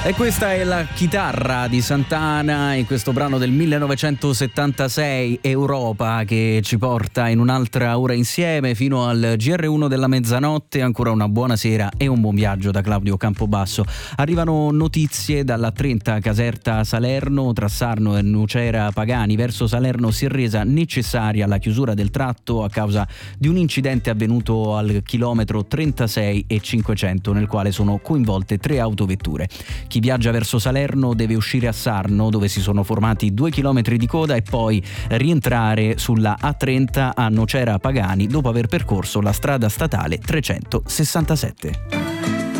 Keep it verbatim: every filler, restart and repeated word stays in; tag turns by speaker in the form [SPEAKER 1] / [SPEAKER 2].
[SPEAKER 1] E questa è la chitarra di Santana in questo brano del millenovecentosettantasei, Europa, che ci porta in un'altra ora insieme fino al G R uno della mezzanotte. Ancora una buona sera e un buon viaggio da Claudio Campobasso. Arrivano notizie dalla trenta Caserta Salerno, tra Sarno e Nucera Pagani verso Salerno si è resa necessaria la chiusura del tratto a causa di un incidente avvenuto al chilometro trentasei e cinquecento, nel quale sono coinvolte tre autovetture. Chi viaggia verso Salerno deve uscire a Sarno, dove si sono formati due chilometri di coda, e poi rientrare sulla A trenta a Nocera Pagani dopo aver percorso la strada statale trecentosessantasette.